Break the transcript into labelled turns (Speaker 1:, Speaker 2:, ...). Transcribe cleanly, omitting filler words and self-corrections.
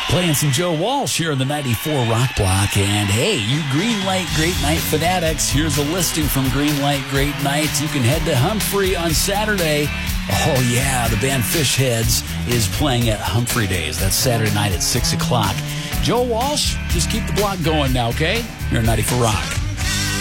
Speaker 1: Playing some Joe Walsh here in the 94 Rock Block. And hey, you Greenlight Great Night fanatics, here's a listing from Greenlight Great Night. You can head to Humphrey on Saturday. Oh yeah, the band Fishheads is playing at Humphrey Days. That's Saturday night at 6 o'clock. Joe Walsh, just keep the block going now, okay? You're 94 Rock.